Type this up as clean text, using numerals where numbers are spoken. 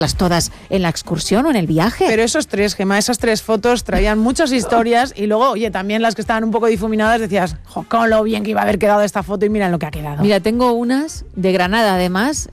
todas en la excursión o en el viaje. Pero esos tres, Gemma, esas tres fotos traían muchas historias y luego, oye, también las que estaban un poco difuminadas decías, con lo bien que iba a haber quedado esta foto y mira lo que ha quedado. Mira, tengo unas de Granada además,